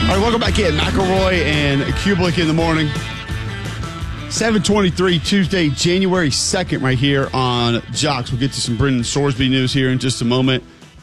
All right, welcome back in. McElroy and Kublik in the morning. 7:23, Tuesday, January 2nd, right here on Jocks. We'll get to some Brendan Sorsby news here in just a moment.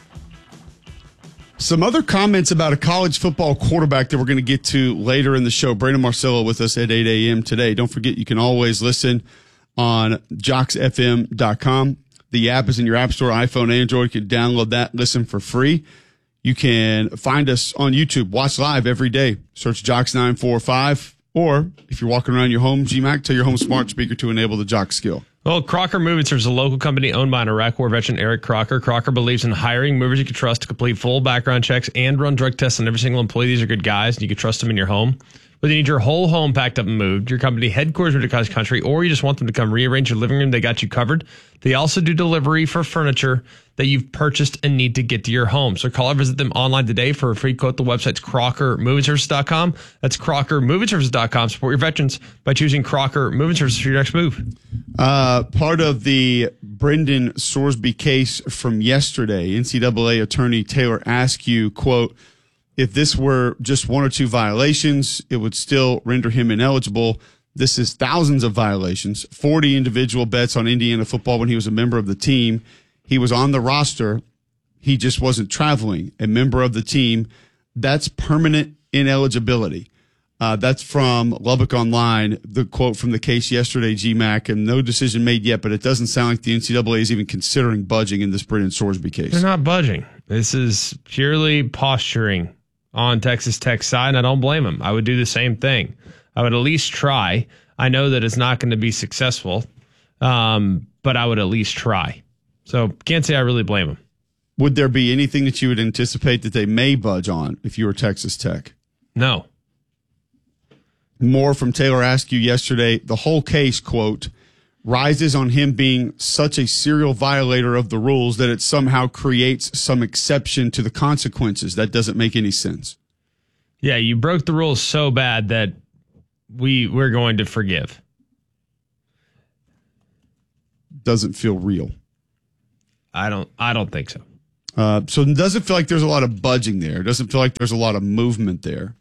Some other comments about a college football quarterback that we're going to get to later in the show. Brandon Marcello with us at 8 a.m. today. Don't forget, you can always listen on jocksfm.com. The app is in your app store, iPhone, Android. You can download that, listen for free. You can find us on YouTube. Watch live every day. Search Jocks945. Or if you're walking around your home, GMAC, tell your home smart speaker to enable the Jock skill. Well, Crocker Movers is a local company owned by an Iraq War veteran, Eric Crocker. Crocker believes in hiring movers you can trust to complete full background checks and run drug tests on every single employee. These are good guys, and you can trust them in your home. Whether you need your whole home packed up and moved, your company headquarters moved across the country, or you just want them to come rearrange your living room, they got you covered. They also do delivery for furniture that you've purchased and need to get to your home. So call or visit them online today for a free quote. The website's CrockerMovingServices.com. That's CrockerMovingServices.com. Support your veterans by choosing Crocker Moving Services for your next move. Part of the Brendan Sorsby case from yesterday, NCAA attorney Taylor Askew, quote, if this were just one or two violations, it would still render him ineligible. This is thousands of violations, 40 individual bets on Indiana football when he was a member of the team. He was on the roster. He just wasn't traveling, a member of the team. That's permanent ineligibility. That's from Lubbock Online, the quote from the case yesterday, GMAC, and no decision made yet, but it doesn't sound like the NCAA is even considering budging in this Brendan Sorsby case. They're not budging. This is purely posturing on Texas Tech's side, and I don't blame him. I would do the same thing. I would at least try. I know that it's not going to be successful, but I would at least try. So can't say I really blame him. Would there be anything that you would anticipate that they may budge on if you were Texas Tech? No. More from Taylor Askew yesterday. The whole case, quote, rises on him being such a serial violator of the rules that it somehow creates some exception to the consequences. That doesn't make any sense. Yeah, you broke the rules so bad that we're going to forgive. Doesn't feel real. I don't think so. So it doesn't feel like there's a lot of budging there. It doesn't feel like there's a lot of movement there.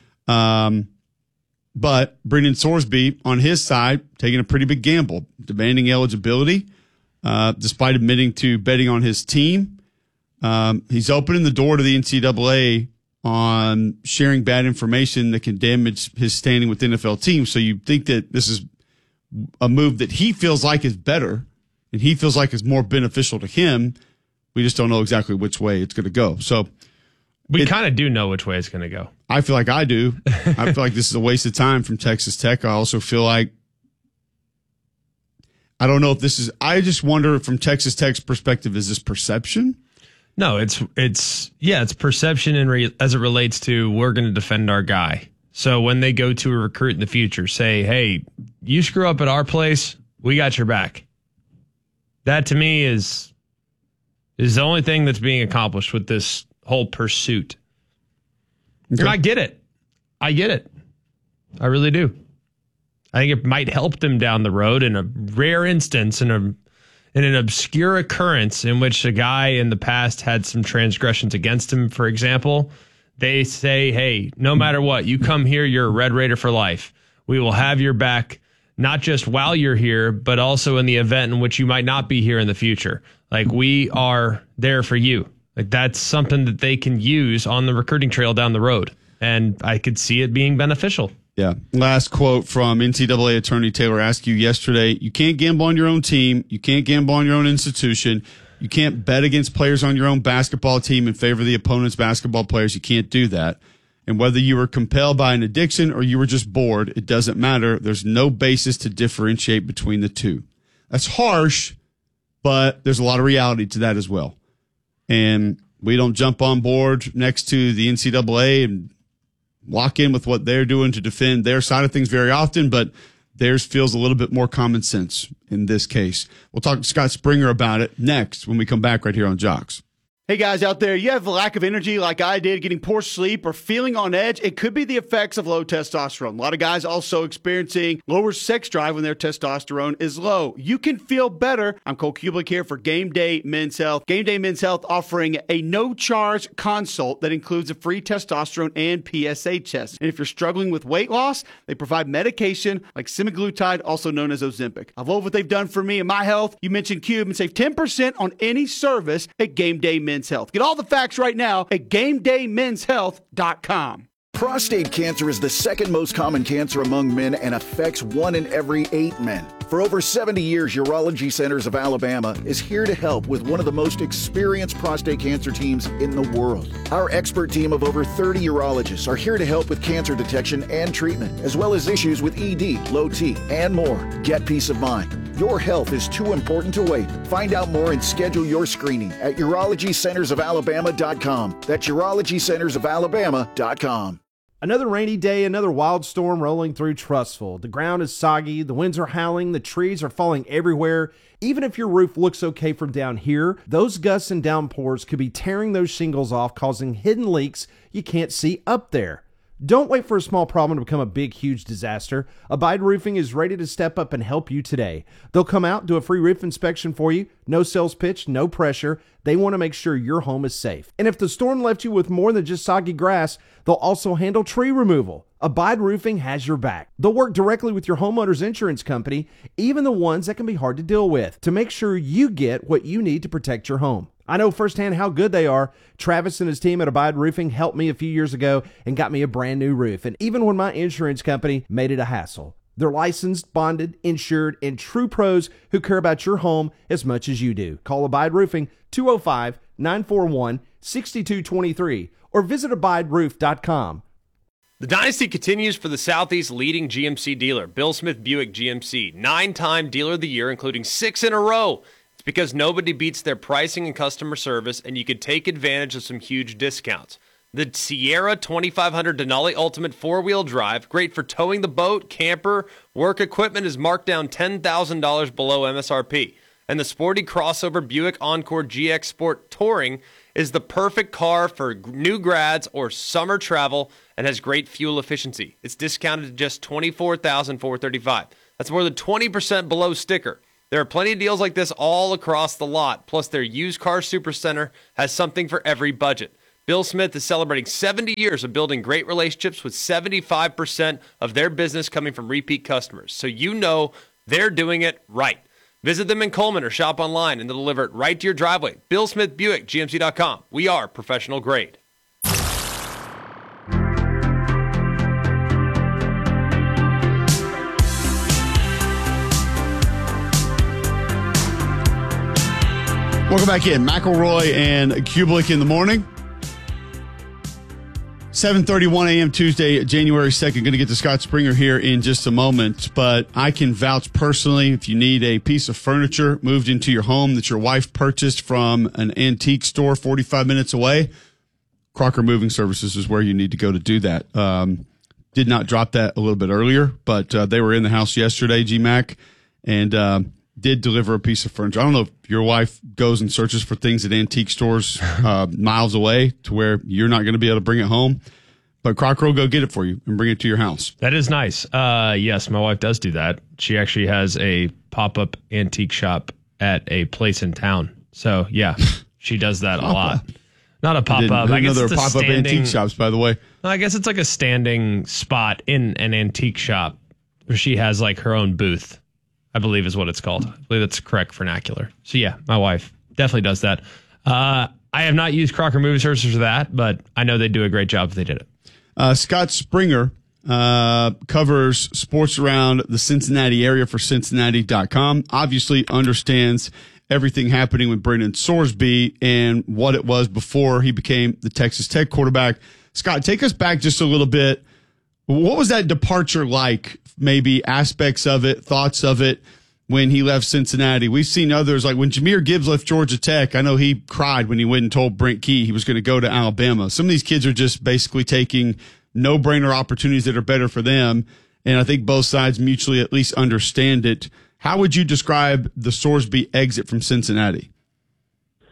But Brendan Sorsby, on his side, taking a pretty big gamble, demanding eligibility, despite admitting to betting on his team. He's opening the door to the NCAA on sharing bad information that can damage his standing with NFL teams. So you think that this is a move that he feels like is better and he feels like is more beneficial to him. We just don't know exactly which way it's going to go. So we kind of do know which way it's going to go. I feel like I do. I feel like this is a waste of time from Texas Tech. I also feel like, I don't know if this is, I just wonder from Texas Tech's perspective, is this perception? No, it's perception as it relates to we're going to defend our guy. So when they go to a recruit in the future, say, hey, you screw up at our place, we got your back. That to me is the only thing that's being accomplished with this whole pursuit. Okay. And I get it. I really do. I think it might help them down the road in a rare instance, in an obscure occurrence in which a guy in the past had some transgressions against him, for example. They say, hey, no matter what, you come here, you're a Red Raider for life. We will have your back, not just while you're here, but also in the event in which you might not be here in the future. Like, we are there for you. Like, that's something that they can use on the recruiting trail down the road. And I could see it being beneficial. Yeah. Last quote from NCAA attorney Taylor Askew yesterday. You can't gamble on your own team. You can't gamble on your own institution. You can't bet against players on your own basketball team in favor of the opponent's basketball players. You can't do that. And whether you were compelled by an addiction or you were just bored, it doesn't matter. There's no basis to differentiate between the two. That's harsh, but there's a lot of reality to that as well. And we don't jump on board next to the NCAA and lock in with what they're doing to defend their side of things very often, but theirs feels a little bit more common sense in this case. We'll talk to Scott Springer about it next when we come back right here on Jocks. Hey guys out there, you have a lack of energy like I did, getting poor sleep or feeling on edge? It could be the effects of low testosterone. A lot of guys also experiencing lower sex drive when their testosterone is low. You can feel better. I'm Cole Kublik here for Game Day Men's Health. Game Day Men's Health offering a no-charge consult that includes a free testosterone and PSA test. And if you're struggling with weight loss, they provide medication like semaglutide, also known as Ozempic. I love what they've done for me and my health. You mentioned Cube and save 10% on any service at Game Day Men's Health. Get all the facts right now at GameDayMen'sHealth.com. Prostate cancer is the second most common cancer among men and affects 1 in every 8 men. For over 70 years, Urology Centers of Alabama is here to help with one of the most experienced prostate cancer teams in the world. Our expert team of over 30 urologists are here to help with cancer detection and treatment, as well as issues with ED, low T, and more. Get peace of mind. Your health is too important to wait. Find out more and schedule your screening at UrologyCentersOfAlabama.com. That's UrologyCentersOfAlabama.com. Another rainy day, another wild storm rolling through Trussville. The ground is soggy, the winds are howling, the trees are falling everywhere. Even if your roof looks okay from down here, those gusts and downpours could be tearing those shingles off, causing hidden leaks you can't see up there. Don't wait for a small problem to become a big, huge disaster. Abide Roofing is ready to step up and help you today. They'll come out, do a free roof inspection for you. No sales pitch, no pressure. They want to make sure your home is safe. And if the storm left you with more than just soggy grass, they'll also handle tree removal. Abide Roofing has your back. They'll work directly with your homeowner's insurance company, even the ones that can be hard to deal with, to make sure you get what you need to protect your home. I know firsthand how good they are. Travis and his team at Abide Roofing helped me a few years ago and got me a brand new roof. And even when my insurance company made it a hassle, they're licensed, bonded, insured, and true pros who care about your home as much as you do. Call Abide Roofing 205-941-6223 or visit abideroof.com. The dynasty continues for the Southeast's leading GMC dealer, Bill Smith Buick GMC, 9-time Dealer of the Year, including 6 in a row. It's because nobody beats their pricing and customer service, and you can take advantage of some huge discounts. The Sierra 2500 Denali Ultimate 4-wheel drive, great for towing the boat, camper, work equipment, is marked down $10,000 below MSRP. And the sporty crossover Buick Encore GX Sport Touring is the perfect car for new grads or summer travel and has great fuel efficiency. It's discounted to just $24,435. That's more than 20% below sticker. There are plenty of deals like this all across the lot. Plus, their used car supercenter has something for every budget. Bill Smith is celebrating 70 years of building great relationships with 75% of their business coming from repeat customers. So you know they're doing it right. Visit them in Coleman or shop online and they'll deliver it right to your driveway. Bill Smith Buick, GMC.com. We are professional grade. Welcome back in. McElroy and Kublik in the morning. 7:31 a.m. Tuesday, January 2nd. Going to get to Scott Springer here in just a moment, but I can vouch personally if you need a piece of furniture moved into your home that your wife purchased from an antique store 45 minutes away, Crocker Moving Services is where you need to go to do that. Did not drop that a little bit earlier, but they were in the house yesterday, GMAC, and did deliver a piece of furniture. I don't know if your wife goes and searches for things at antique stores miles away to where you're not going to be able to bring it home, but Crocker will go get it for you and bring it to your house. That is nice. Yes, my wife does do that. She actually has a pop-up antique shop at a place in town. So, yeah, she does that a lot. Not a pop-up. I guess it's a pop-up antique shops, by the way. I guess it's like a standing spot in an antique shop where she has like her own booth, I believe is what it's called. I believe that's correct vernacular. So yeah, my wife definitely does that. I have not used Crocker Moving Services for that, but I know they do a great job if they did it. Scott Springer covers sports around the Cincinnati area for Cincinnati.com. Obviously understands everything happening with Brendan Sorsby and what it was before he became the Texas Tech quarterback. Scott, take us back just a little bit. What was that departure like? Maybe aspects of it, thoughts of it when he left Cincinnati. We've seen others, like when Jahmyr Gibbs left Georgia Tech, I know he cried when he went and told Brent Key he was going to go to Alabama. Some of these kids are just basically taking no-brainer opportunities that are better for them, and I think both sides mutually at least understand it. How would you describe the Sorsby exit from Cincinnati?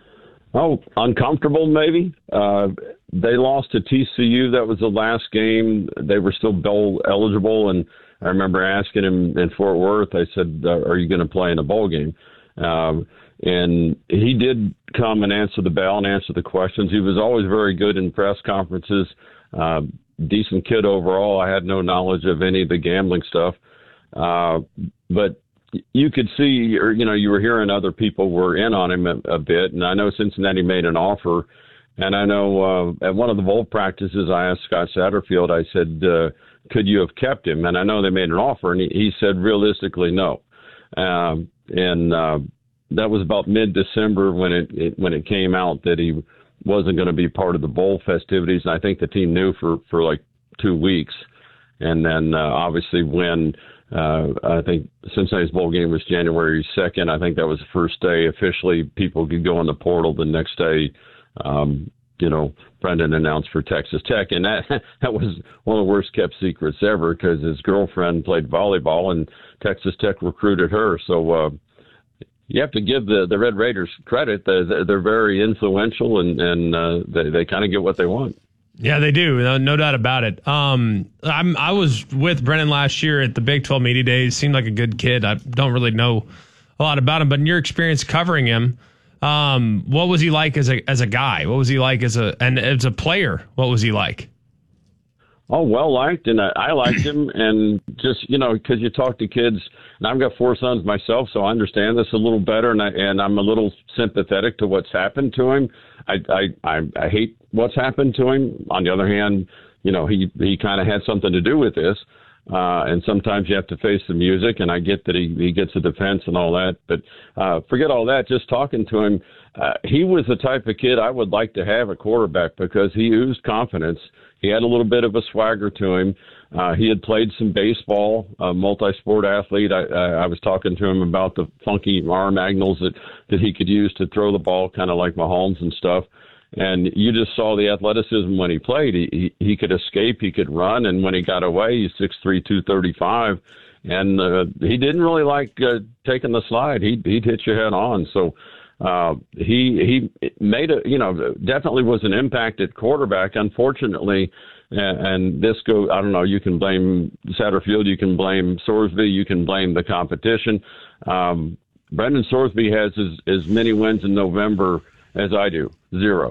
Oh, uncomfortable maybe. They lost to TCU. That was the last game. They were still bowl eligible, and I remember asking him in Fort Worth, I said, are you going to play in a bowl game? And he did come and answer the bell and answer the questions. He was always very good in press conferences, decent kid overall. I had no knowledge of any of the gambling stuff. But you could see, or, you were hearing other people were in on him a bit. And I know Cincinnati made an offer. And I know at one of the bowl practices, I asked Scott Satterfield, I said, could you have kept him? And I know they made an offer, and he said realistically no. That was about mid-December when it came out that he wasn't going to be part of the bowl festivities. And I think the team knew for like 2 weeks. And then obviously when I think Cincinnati's bowl game was January 2nd, I think that was the first day officially people could go in the portal. The next day, Brendan announced for Texas Tech, and that was one of the worst kept secrets ever because his girlfriend played volleyball and Texas Tech recruited her. So you have to give the Red Raiders credit. They're very influential, and they kind of get what they want. Yeah, they do. No doubt about it. I was with Brennan last year at the Big 12 Media Days. Seemed like a good kid. I don't really know a lot about him, but in your experience covering him, what was he like as a guy? What was he like as a player? What was he like? Oh, well liked, and I liked him, and just because you talk to kids, and I've got 4 sons myself, so I understand this a little better, and I'm a little sympathetic to what's happened to him. I hate what's happened to him. On the other hand, he kind of had something to do with this, and sometimes you have to face the music, and I get that he gets a defense and all that, but forget all that. Just talking to him, he was the type of kid I would like to have at quarterback because he oozed confidence. He had a little bit of a swagger to him. He had played some baseball, a multi-sport athlete. I was talking to him about the funky arm angles that he could use to throw the ball, kind of like Mahomes and stuff. And you just saw the athleticism when he played. He could escape, he could run, and when he got away, he's 6'3", 235. And he didn't really like taking the slide. He'd hit you head on. So he made definitely was an impact at quarterback. Unfortunately, and this I don't know, you can blame Satterfield, you can blame Sorsby, you can blame the competition. Brendan Sorsby has as many wins in November as I do, 0.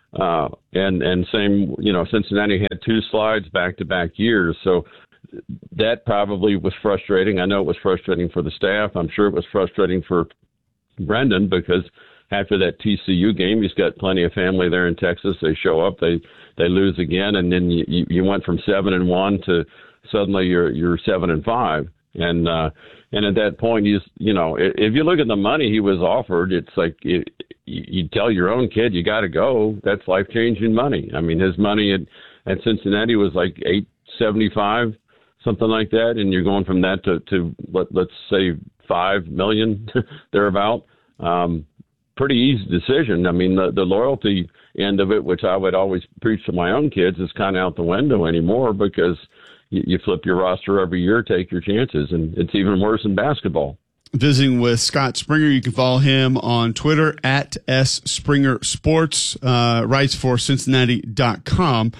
And same, Cincinnati had 2 slides back-to-back years. So that probably was frustrating. I know it was frustrating for the staff. I'm sure it was frustrating for Brendan because after that TCU game, he's got plenty of family there in Texas. They show up, they lose again, and then you went from 7-1 to suddenly you're 7-5. And at that point, if you look at the money he was offered, it's like you tell your own kid you got to go. That's life-changing money. I mean, his money at Cincinnati was like $875, something like that, and you're going from that to let's say $5 million thereabout. Pretty easy decision. I mean, the loyalty end of it, which I would always preach to my own kids, is kind of out the window anymore because you flip your roster every year, take your chances, and it's even worse in basketball. Visiting with Scott Springer. You can follow him on Twitter at @SpringerSports, writes for Cincinnati.com.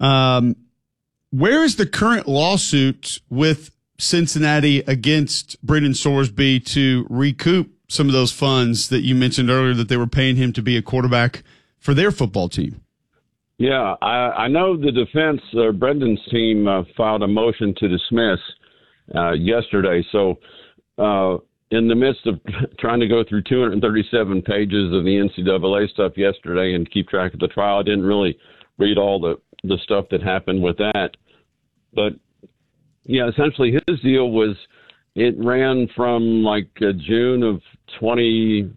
Where is the current lawsuit with Cincinnati against Brendan Sorsby to recoup some of those funds that you mentioned earlier that they were paying him to be a quarterback for their football team? Yeah, I know the defense, Brendan's team, filed a motion to dismiss yesterday. So in the midst of trying to go through 237 pages of the NCAA stuff yesterday and keep track of the trial, I didn't really read all the stuff that happened with that. But, yeah, essentially his deal was it ran from like June of 25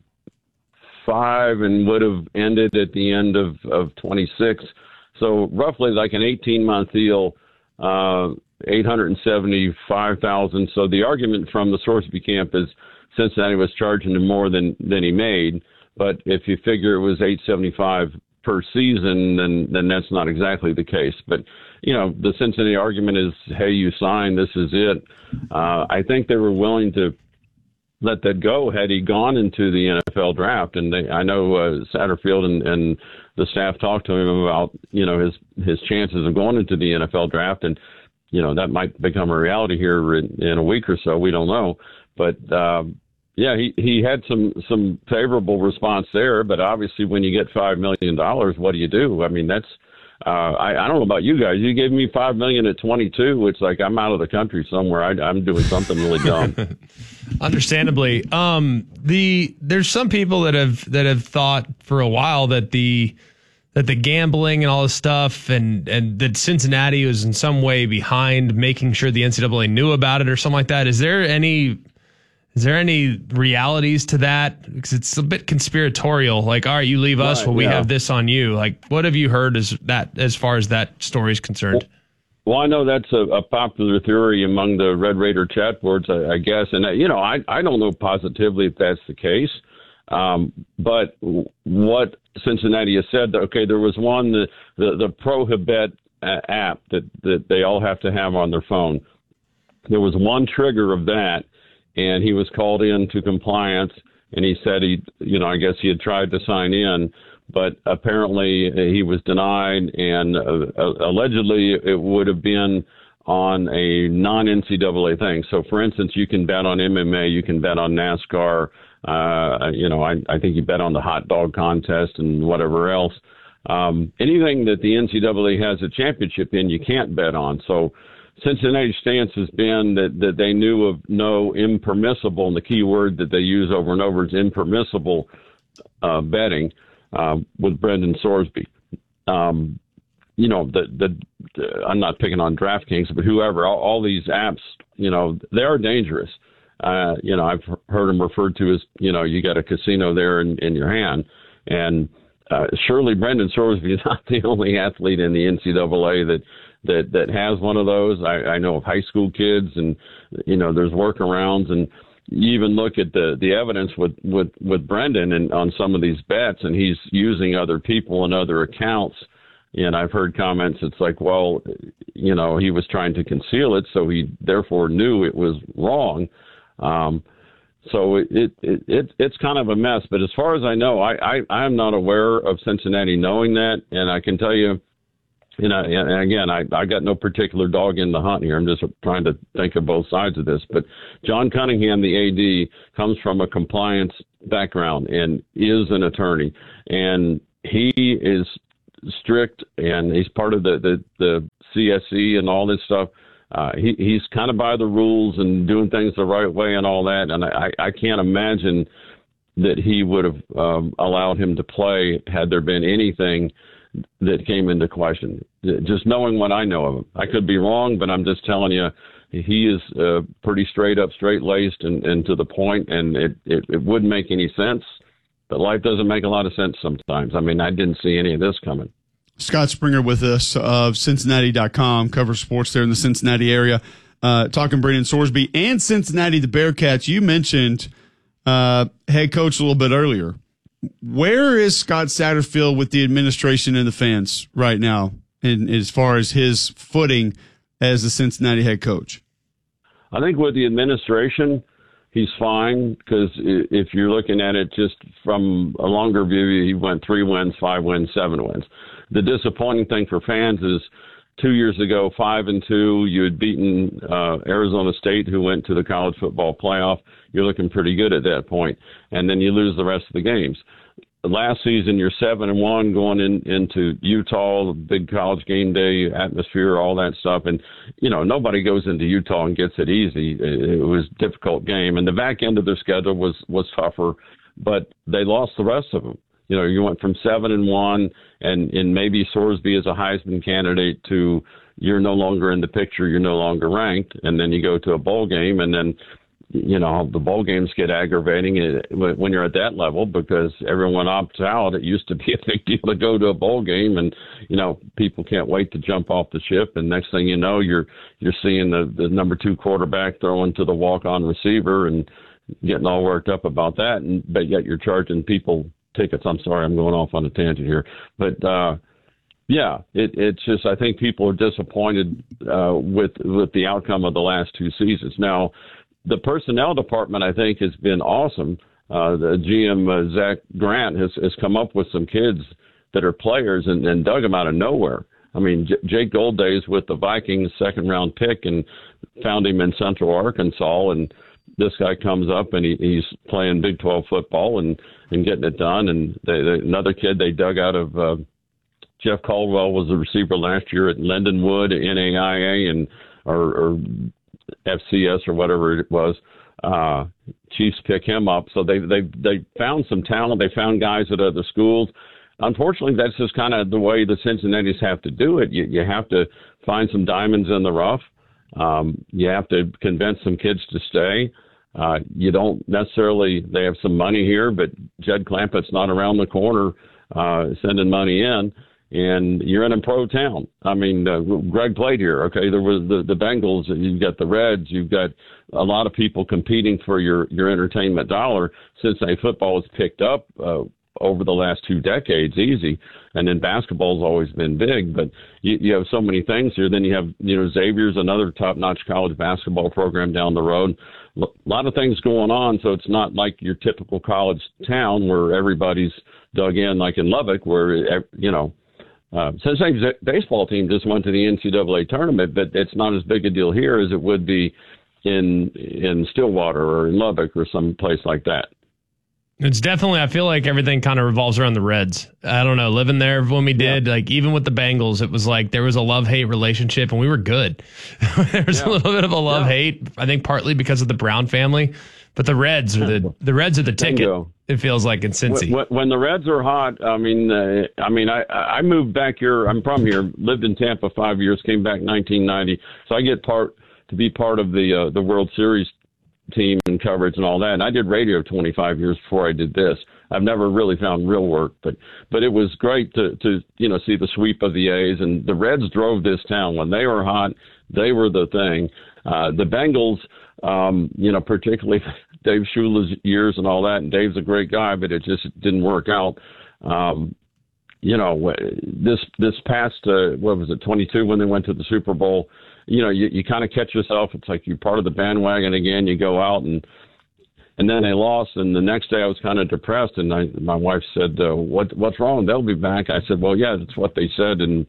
and would have ended at the end of 26. So roughly like an 18-month deal, $875,000. So the argument from the Sorsby camp is Cincinnati was charging him more than he made. But if you figure it was $875 per season, then that's not exactly the case. But, the Cincinnati argument is, hey, you signed, this is it. I think they were willing to let that go had he gone into the NFL draft. And I know Satterfield and the staff talked to him about, his chances of going into the NFL draft. And, that might become a reality here in a week or so. We don't know. But, he had some favorable response there. But obviously when you get $5 million, what do you do? I mean, that's, I don't know about you guys. You gave me $5 million at 22. It's like I'm out of the country somewhere. I'm doing something really dumb. Understandably, there's some people that have thought for a while that the gambling and all this stuff and that Cincinnati was in some way behind making sure the NCAA knew about it or something like that. Is there any realities to that? Because it's a bit conspiratorial. Like, all right, you leave us, we have this on you. Like, what have you heard as far as that story is concerned? Well, I know that's a popular theory among the Red Raider chat boards, I guess. And, I don't know positively if that's the case. But what Cincinnati has said, okay, there was one, the Prohibet app that they all have to have on their phone. There was one trigger of that, and he was called into compliance, and he said I guess he had tried to sign in, but apparently he was denied, and allegedly it would have been on a non-NCAA thing. So, for instance, you can bet on MMA, you can bet on NASCAR, I think you bet on the hot dog contest and whatever else. Anything that the NCAA has a championship in, you can't bet on. So Cincinnati's stance has been that they knew of no impermissible, and the key word that they use over and over is impermissible betting with Brendan Sorsby. I'm not picking on DraftKings, but whoever, all these apps, they are dangerous. I've heard them referred to as, you got a casino there in your hand. And surely Brendan Sorsby is not the only athlete in the NCAA that has one of those. I know of high school kids, and, there's workarounds. And you even look at the evidence with Brendan and on some of these bets, and he's using other people and other accounts. And I've heard comments, it's like, well, he was trying to conceal it, so he therefore knew it was wrong. So it's kind of a mess. But as far as I know, I'm not aware of Cincinnati knowing that. And I can tell you, and again, I got no particular dog in the hunt here. I'm just trying to think of both sides of this. But John Cunningham, the AD, comes from a compliance background and is an attorney. And he is strict, and he's part of the CSE and all this stuff. He's kind of by the rules and doing things the right way and all that. And I can't imagine that he would have allowed him to play had there been anything that came into question. Just knowing what I know of him. I could be wrong, but I'm just telling you, he is pretty straight up, straight-laced and to the point, and it wouldn't make any sense. But life doesn't make a lot of sense sometimes. I mean, I didn't see any of this coming. Scott Springer with us of Cincinnati.com, covers sports there in the Cincinnati area, talking Brendan Sorsby and Cincinnati, the Bearcats. You mentioned head coach a little bit earlier. Where is Scott Satterfield with the administration and the fans right now, as far as his footing as the Cincinnati head coach? I think with the administration, he's fine, because if you're looking at it just from a longer view, he went 3 wins, 5 wins, 7 wins. The disappointing thing for fans is 2 years ago, 5-2, you had beaten Arizona State, who went to the college football playoff. You're looking pretty good at that point, and then you lose the rest of the games. Last season, you're 7-1 going into Utah, the big college game day atmosphere, all that stuff. And, nobody goes into Utah and gets it easy. It was a difficult game. And the back end of their schedule was tougher, but they lost the rest of them. You went from 7-1 and maybe Sorsby is a Heisman candidate to you're no longer in the picture, you're no longer ranked. And then you go to a bowl game, and then the bowl games get aggravating when you're at that level, because everyone opts out. It used to be a big deal to go to a bowl game, and, people can't wait to jump off the ship. And next thing you know, you're seeing the number 2 quarterback throwing to the walk-on receiver and getting all worked up about that. But yet you're charging people tickets. I'm sorry, I'm going off on a tangent here. But, it's just, I think people are disappointed with the outcome of the last 2 seasons. Now, the personnel department, I think, has been awesome. The GM, Zach Grant, has come up with some kids that are players and dug them out of nowhere. I mean, Jake Golday's with the Vikings, second-round pick, and found him in Central Arkansas, and this guy comes up and he's playing Big 12 football and getting it done. And another kid they dug out of Jeff Caldwell was a receiver last year at Lindenwood, NAIA, and or FCS or whatever it was. Chiefs pick him up. So they found some talent. They found guys at other schools. Unfortunately, that's just kind of the way the Cincinnatis have to do it. You have to find some diamonds in the rough. You have to convince some kids to stay. You don't necessarily, they have some money here, but Jed Clampett's not around the corner sending money in, and you're in a pro town. I mean, Greg played here. Okay, there was the Bengals, you've got the Reds, you've got a lot of people competing for your entertainment dollar. Cincinnati football has picked up over the last 2 decades, easy. And then basketball's always been big, but you have so many things here. Then you have, Xavier's another top-notch college basketball program down the road. A lot of things going on, so it's not like your typical college town where everybody's dug in, like in Lubbock, where, Cincinnati's baseball team just went to the NCAA tournament, but it's not as big a deal here as it would be in Stillwater or in Lubbock or some place like that. It's definitely, I feel like everything kind of revolves around the Reds. I don't know, living there when we did, like even with the Bengals, it was like there was a love-hate relationship and we were good. There was a little bit of a love-hate, I think partly because of the Brown family, but the Reds are the Reds are the ticket. Bingo. It feels like in Cincy. When the Reds are hot, I moved back here. I'm from here, lived in Tampa 5 years, came back 1990. So I get to be part of the World Series team and coverage and all that. And I did radio 25 years before I did this. I've never really found real work, but it was great to see the sweep of the A's, and the Reds drove this town. When they were hot, they were the thing. The Bengals, particularly Dave Shula's years and all that, and Dave's a great guy, but it just didn't work out. This past, 22 when they went to the Super Bowl, you kind of catch yourself. It's like you're part of the bandwagon again. You go out and then they lost. And the next day I was kind of depressed. And my wife said, what's wrong? They'll be back. I said, well, yeah, that's what they said in,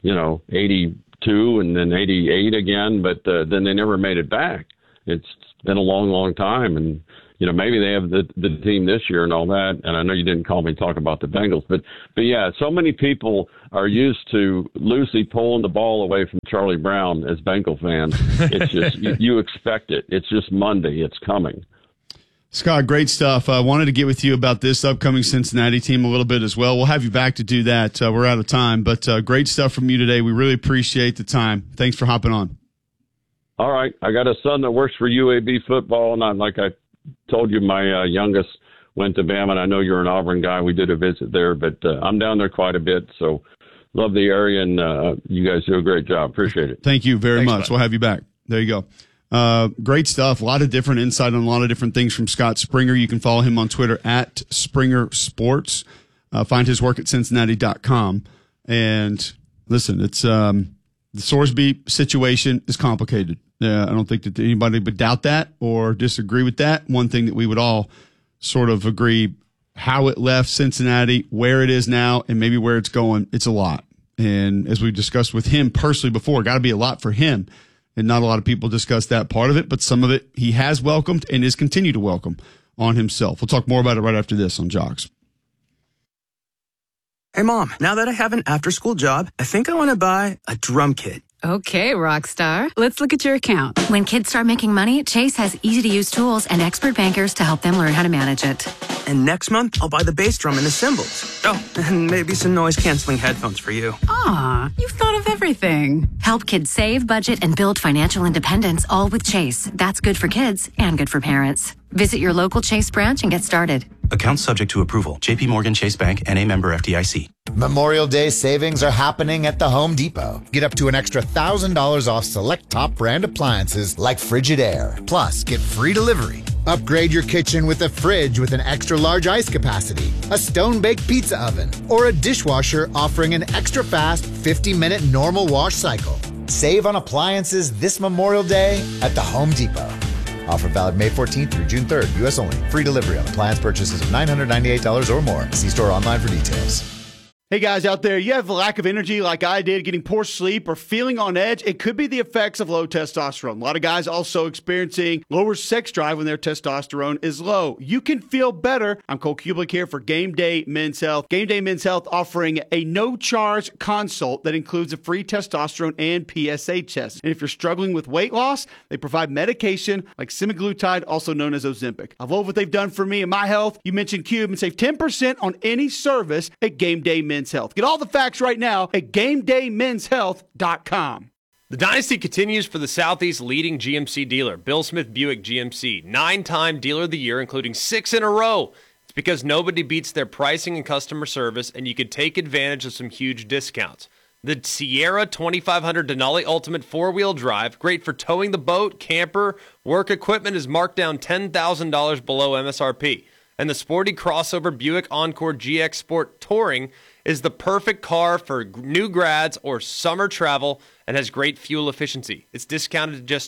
82 and then 88 again. But then they never made it back. It's been a long, long time. And, maybe they have the team this year and all that. And I know you didn't call me to talk about the Bengals, but yeah, so many people are used to Lucy pulling the ball away from Charlie Brown as Bengal fans. It's just, you expect it. It's just Monday. It's coming. Scott, great stuff. I wanted to get with you about this upcoming Cincinnati team a little bit as well. We'll have you back to do that. We're out of time, but great stuff from you today. We really appreciate the time. Thanks for hopping on. All right. I got a son that works for UAB football, and like I told you, my youngest went to Bama, and I know you're an Auburn guy. We did a visit there, but I'm down there quite a bit, so love the area, and you guys do a great job. Appreciate it. Thank you very much. We'll have you back. There you go. Great stuff. A lot of different insight on a lot of different things from Scott Springer. You can follow him on Twitter at Springer Sports. Find his work at Cincinnati.com. And listen, it's the Sorsby situation is complicated. I don't think that anybody would doubt that or disagree with that. One thing that we would all sort of agree, how it left Cincinnati, where it is now, and maybe where it's going, it's a lot. And as we discussed with him personally before, got to be a lot for him. And not a lot of people discuss that part of it, but some of it he has welcomed and is continue to welcome on himself. We'll talk more about it right after this on Jocks. Hey, Mom, now that I have an after-school job, I think I want to buy a drum kit. Okay, Rockstar. Let's look at your account. When kids start making money, Chase has easy-to-use tools and expert bankers to help them learn how to manage it. And next month, I'll buy the bass drum and the cymbals. Oh, and maybe some noise-canceling headphones for you. Aw, you've thought of everything. Help kids save, budget, and build financial independence, all with Chase. That's good for kids and good for parents. Visit your local Chase branch and get started. Account subject to approval. J.P. Morgan Chase Bank, N.A. member FDIC. Memorial Day savings are happening at the Home Depot. Get up to an extra $1,000 off select top brand appliances like Frigidaire. Plus, get free delivery. Upgrade your kitchen with a fridge with an extra large ice capacity, a stone-baked pizza oven, or a dishwasher offering an extra fast 50-minute normal wash cycle. Save on appliances this Memorial Day at the Home Depot. Offer valid May 14th through June 3rd. U.S. only. Free delivery on appliance purchases of $998 or more. See store online for details. Hey guys out there, you have a lack of energy like I did, getting poor sleep or feeling on edge. It could be the effects of low testosterone. A lot of guys also experiencing lower sex drive when their testosterone is low. You can feel better. I'm Cole Kublik here for Game Day Men's Health. Game Day Men's Health offering a no-charge consult that includes a free testosterone and PSA test. And if you're struggling with weight loss, they provide medication like semaglutide, also known as Ozempic. I love what they've done for me and my health. You mentioned Cube and save 10% on any service at Game Day Men's Health. Get all the facts right now at GameDayMen'sHealth.com. The dynasty continues for the Southeast leading GMC dealer, Bill Smith Buick GMC. 9-time Dealer of the Year, including 6 in a row. It's because nobody beats their pricing and customer service, and you can take advantage of some huge discounts. The Sierra 2500 Denali Ultimate 4-wheel drive, great for towing the boat, camper, work equipment, is marked down $10,000 below MSRP. And the sporty crossover Buick Encore GX Sport Touring is the perfect car for new grads or summer travel and has great fuel efficiency. It's discounted to just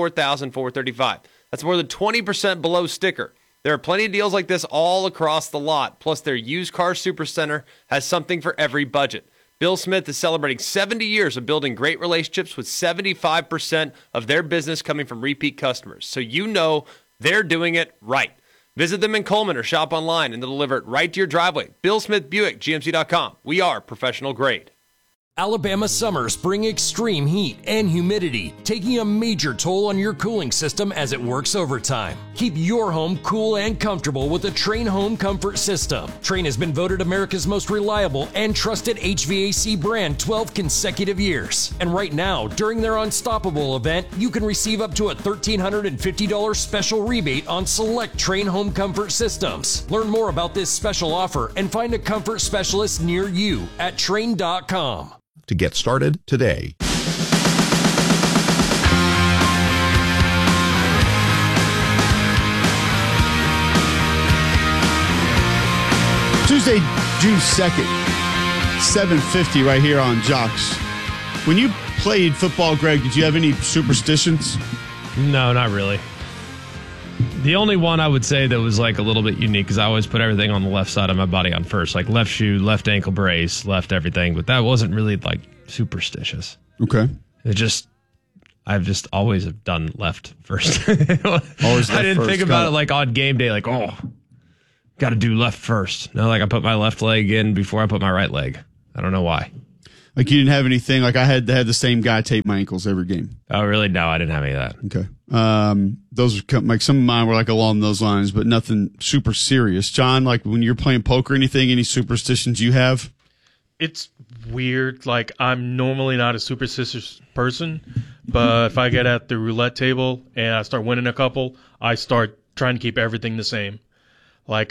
$24,435. That's more than 20% below sticker. There are plenty of deals like this all across the lot. Plus, their used car supercenter has something for every budget. Bill Smith is celebrating 70 years of building great relationships with 75% of their business coming from repeat customers. So you know they're doing it right. Visit them in Coleman or shop online and they'll deliver it right to your driveway. Bill Smith Buick, GMC.com. We are professional grade. Alabama summers bring extreme heat and humidity, taking a major toll on your cooling system as it works overtime. Keep your home cool and comfortable with the Trane Home Comfort System. Trane has been voted America's most reliable and trusted HVAC brand 12 consecutive years. And right now, during their Unstoppable event, you can receive up to a $1,350 special rebate on select Trane Home Comfort systems. Learn more about this special offer and find a comfort specialist near you at Trane.com. To get started today. Tuesday, June 2nd, 7:50 right here on Jocks. When you played football, Greg, did you have any superstitions? No, not really. The only one I would say that was like a little bit unique is I always put everything on the left side of my body on first, like left shoe, left ankle brace, left everything. But that wasn't really like superstitious. Okay. I've just always have done left first. Always. I didn't think about it like on game day, like, oh, got to do left first. No, like I put my left leg in before I put my right leg. I don't know why. Like you didn't have anything, like I had the same guy tape my ankles every game. Oh, really? No, I didn't have any of that. Okay. Those are like some of mine were like along those lines, but nothing super serious. John, like when you're playing poker or anything, any superstitions you have? It's weird. Like I'm normally not a superstitious person, but if I get at the roulette table and I start winning a couple, I start trying to keep everything the same. Like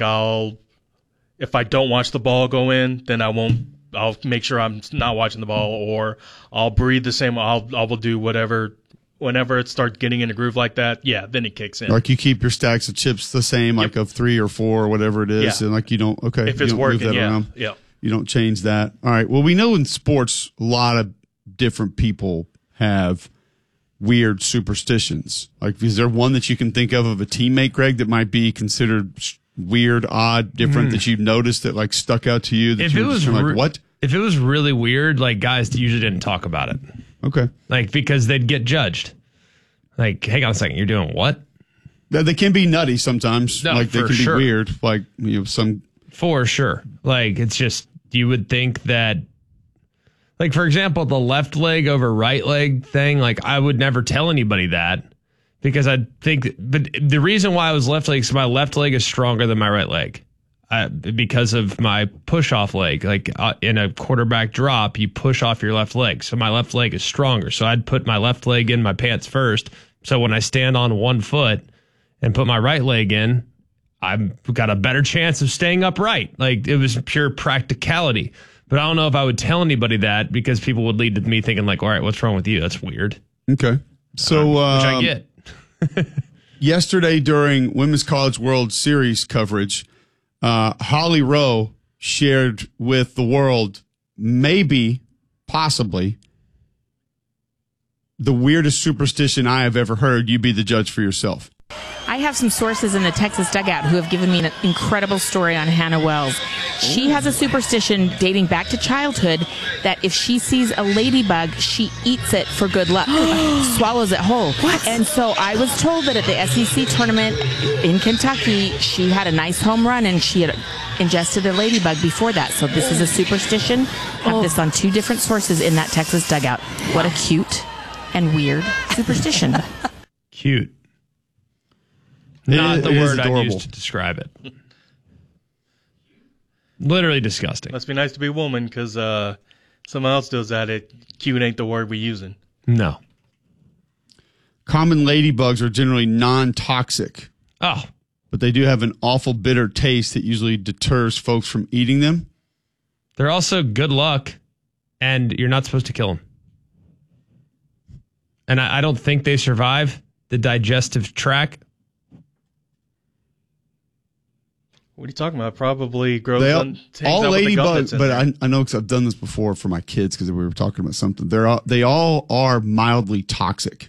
if I don't watch the ball go in, then I'll make sure I'm not watching the ball, or I'll breathe the same. I will do whatever. Whenever it starts getting in a groove like that, yeah, then it kicks in. Like you keep your stacks of chips the same, like of 3 or 4 or whatever it is, and like you don't. Okay, if it's working, yeah. You don't change that. All right. Well, we know in sports a lot of different people have weird superstitions. Like, is there one that you can think of a teammate, Greg, that might be considered weird, odd, different that you've noticed that like stuck out to you? That if you it was like, what? If it was really weird, like guys usually didn't talk about it. Okay. Like because they'd get judged. Like, hang on a second, you're doing what? They can be nutty sometimes. No, like they can be weird. Like some. For sure. Like it's just you would think that. Like for example, the left leg over right leg thing. Like I would never tell anybody that. Because I think, but the reason why I was left leg is my left leg is stronger than my right leg. Because of my push-off leg. Like in a quarterback drop, you push off your left leg. So my left leg is stronger. So I'd put my left leg in my pants first. So when I stand on one foot and put my right leg in, I've got a better chance of staying upright. Like it was pure practicality. But I don't know if I would tell anybody that because people would lead to me thinking like, all right, what's wrong with you? That's weird. Okay. So, which I get. Yesterday during Women's College World Series coverage, Holly Rowe shared with the world, possibly, the weirdest superstition I have ever heard. You be the judge for yourself. I have some sources in the Texas Dugout who have given me an incredible story on Hannah Wells. She has a superstition dating back to childhood that if she sees a ladybug, she eats it for good luck, swallows it whole. What? And so I was told that at the SEC tournament in Kentucky, she had a nice home run and she had ingested a ladybug before that. So this is a superstition. Have this on 2 different sources in that Texas Dugout. What a cute and weird superstition. Cute. Not the word I'd use to describe it. Literally disgusting. Must be nice to be a woman because someone else does that. Cute ain't the word we're using. No. Common ladybugs are generally non-toxic. Oh. But they do have an awful bitter taste that usually deters folks from eating them. They're also good luck, and you're not supposed to kill them. And I don't think they survive the digestive tract. What are you talking about? Probably grows all ladybugs, but I know because I've done this before for my kids because we were talking about something. They all are mildly toxic.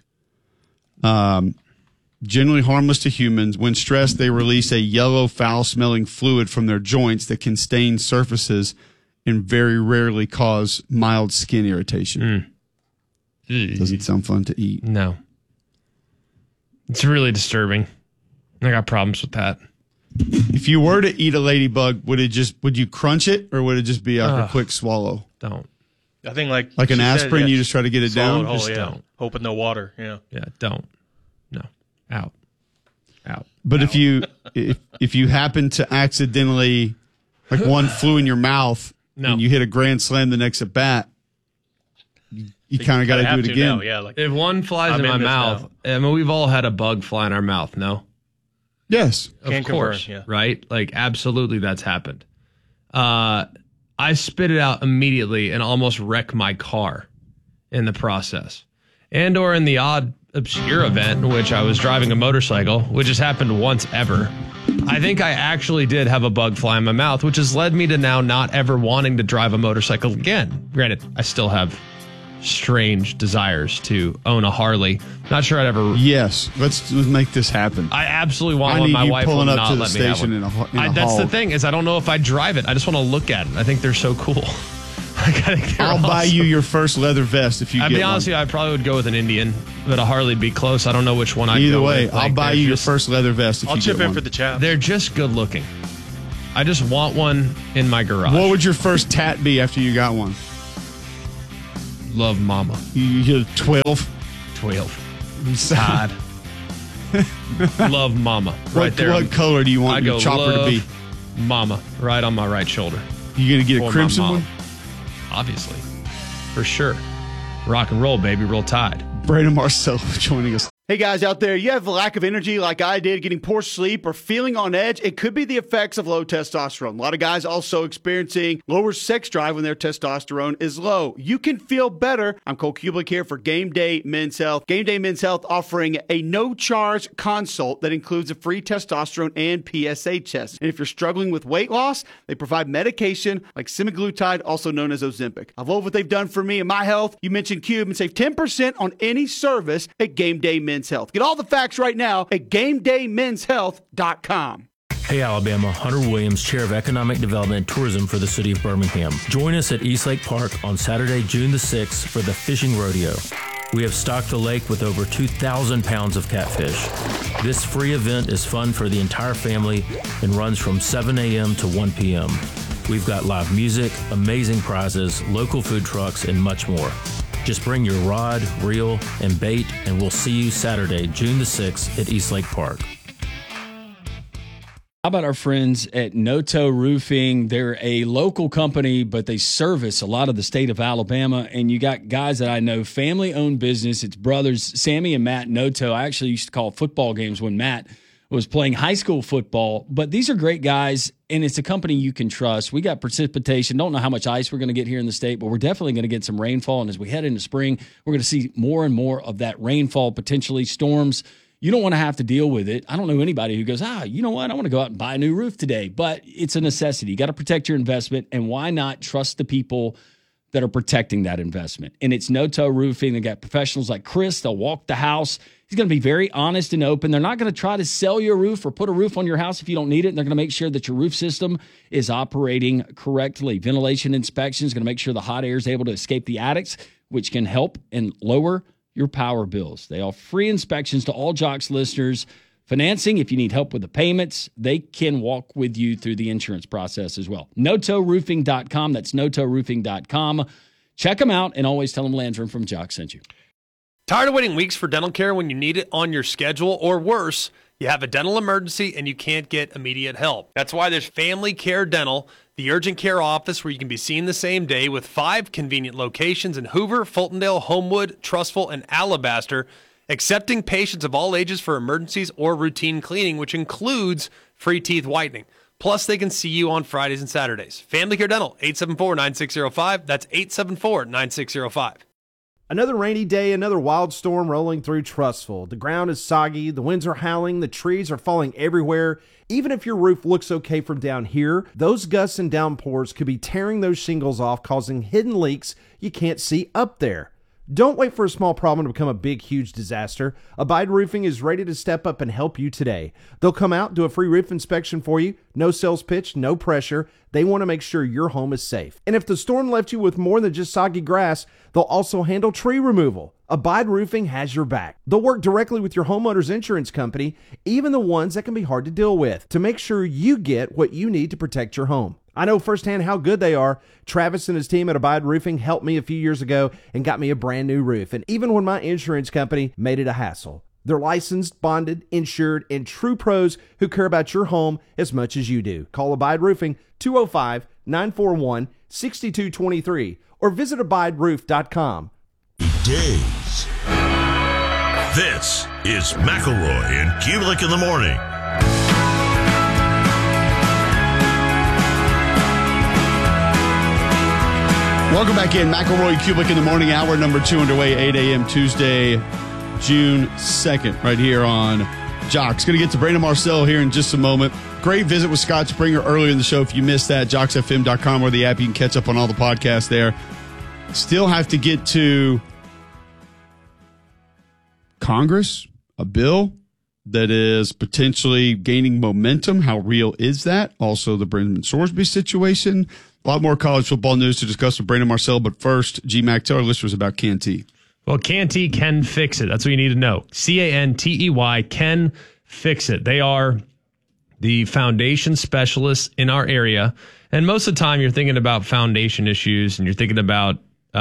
Generally harmless to humans. When stressed, they release a yellow, foul-smelling fluid from their joints that can stain surfaces and very rarely cause mild skin irritation. Doesn't sound fun to eat. No. It's really disturbing. I got problems with that. If you were to eat a ladybug, would you crunch it or would it just be a quick swallow? Don't. I think like an aspirin, you just try to get it down? Just don't. Hoping no water. Yeah. Yeah, don't. No. Out. But if you happen to accidentally, like one flew in your mouth and you hit a grand slam the next at bat, you kind of got to do it again. If one flies in my mouth, I mean, we've all had a bug fly in our mouth, no? Yes. Of course, right? Like, absolutely that's happened. I spit it out immediately and almost wreck my car in the process. And or in the odd, obscure event in which I was driving a motorcycle, which has happened once ever. I think I actually did have a bug fly in my mouth, which has led me to now not ever wanting to drive a motorcycle again. Granted, I still have strange desires to own a Harley. Not sure I'd ever. Yes, let's make this happen. I absolutely want one. My wife will not let me have one. That's the thing is I don't know if I drive it. I just want to look at it. I think they're so cool. I'll buy you your first leather vest if you get one. I'll be honest with you, I probably would go with an Indian, but a Harley would be close. I don't know which one I'd go with. Either way, I'll buy you your first leather vest if you get one. I'll chip in for the chaps. They're just good looking. I just want one in my garage. What would your first tat be after you got one? Love Mama. You 12? 12. Sad. Love Mama. Right there. What color do you want your chopper to be? Mama. Right on my right shoulder. You going to get a crimson one? Obviously. For sure. Rock and roll, baby. Roll Tide. Brandon Marcello joining us. Hey guys out there, you have a lack of energy like I did, getting poor sleep or feeling on edge. It could be the effects of low testosterone. A lot of guys also experiencing lower sex drive when their testosterone is low. You can feel better. I'm Cole Kublik here for Game Day Men's Health. Game Day Men's Health offering a no-charge consult that includes a free testosterone and PSA test. And if you're struggling with weight loss, they provide medication like semaglutide, also known as Ozempic. I love what they've done for me and my health. You mentioned Cube and save 10% on any service at Game Day Men's Health. Get all the facts right now at GameDayMen'sHealth.com. Hey Alabama, Hunter Williams, Chair of Economic Development and Tourism for the City of Birmingham. Join us at Eastlake Park on Saturday, June the 6th for the Fishing Rodeo. We have stocked the lake with over 2,000 pounds of catfish. This free event is fun for the entire family and runs from 7 a.m. to 1 p.m. We've got live music, amazing prizes, local food trucks, and much more. Just bring your rod, reel, and bait, and we'll see you Saturday, June the 6th at Eastlake Park. How about our friends at Noto Roofing? They're a local company, but they service a lot of the state of Alabama. And you got guys that I know, family-owned business. It's brothers, Sammy and Matt Noto. I actually used to call football games when Matt was playing high school football. But these are great guys, and it's a company you can trust. We got precipitation. Don't know how much ice we're going to get here in the state, but we're definitely going to get some rainfall. And as we head into spring, we're going to see more and more of that rainfall, potentially storms. You don't want to have to deal with it. I don't know anybody who goes, you know what? I want to go out and buy a new roof today. But it's a necessity. You got to protect your investment. And why not trust the people that are protecting that investment. And it's No-Toe Roofing. They got professionals like Chris. They'll walk the house. He's going to be very honest and open. They're not going to try to sell you a roof or put a roof on your house if you don't need it. They're going to make sure that your roof system is operating correctly. Ventilation inspection is going to make sure the hot air is able to escape the attics, which can help and lower your power bills. They offer free inspections to all Jocks listeners. Financing, if you need help with the payments, they can walk with you through the insurance process as well. NoToeRoofing.com. That's NoToeRoofing.com. Check them out and always tell them Landrum from Jocks sent you. Tired of waiting weeks for dental care when you need it on your schedule, or worse, you have a dental emergency and you can't get immediate help? That's why there's Family Care Dental, the urgent care office where you can be seen the same day, with 5 convenient locations in Hoover, Fultondale, Homewood, Trussville, and Alabaster, accepting patients of all ages for emergencies or routine cleaning, which includes free teeth whitening. Plus, they can see you on Fridays and Saturdays. Family Care Dental, 874-9605. That's 874-9605. Another rainy day, another wild storm rolling through Trussville. The ground is soggy, the winds are howling, the trees are falling everywhere. Even if your roof looks okay from down here, those gusts and downpours could be tearing those shingles off, causing hidden leaks you can't see up there. Don't wait for a small problem to become a big, huge disaster. Abide Roofing is ready to step up and help you today. They'll come out, do a free roof inspection for you. No sales pitch, no pressure. They want to make sure your home is safe. And if the storm left you with more than just soggy grass, they'll also handle tree removal. Abide Roofing has your back. They'll work directly with your homeowner's insurance company, even the ones that can be hard to deal with, to make sure you get what you need to protect your home. I know firsthand how good they are. Travis and his team at Abide Roofing helped me a few years ago and got me a brand new roof. And even when my insurance company made it a hassle. They're licensed, bonded, insured, and true pros who care about your home as much as you do. Call Abide Roofing 205-941-6223 or visit abideroof.com. Days. This is McElroy and Kubelik in the morning. Welcome back in. McElroy, Kubelik in the morning, hour number 2 underway, 8 a.m. Tuesday, June 2nd, right here on Jocks. Going to get to Brandon Marcel here in just a moment. Great visit with Scott Springer earlier in the show. If you missed that, JocksFM.com or the app, you can catch up on all the podcasts there. Still have to get to Congress, a bill that is potentially gaining momentum. How real is that? Also, the Brendan Sorsby situation. A lot more college football news to discuss with Brandon Marcel, but first, G-Mac, tell our listeners about Canty. Well, Canty can fix it. That's what you need to know. C-A-N-T-E-Y can fix it. They are the foundation specialists in our area. And most of the time, you're thinking about foundation issues and you're thinking about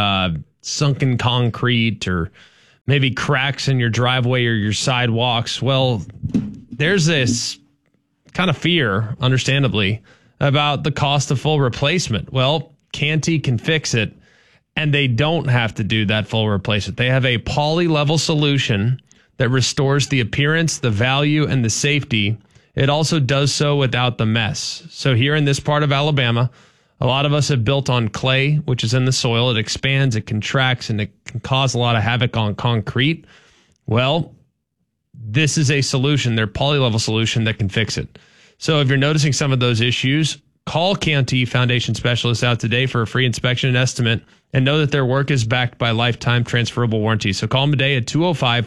sunken concrete or maybe cracks in your driveway or your sidewalks. Well, there's this kind of fear, understandably, about the cost of full replacement. Well, Canty can fix it, and they don't have to do that full replacement. They have a poly-level solution that restores the appearance, the value, and the safety. It also does so without the mess. So here in this part of Alabama, a lot of us have built on clay, which is in the soil. It expands, it contracts, and it can cause a lot of havoc on concrete. Well, this is a solution, their poly-level solution that can fix it. So if you're noticing some of those issues, call Canty Foundation Specialists out today for a free inspection and estimate, and know that their work is backed by lifetime transferable warranty. So call them today at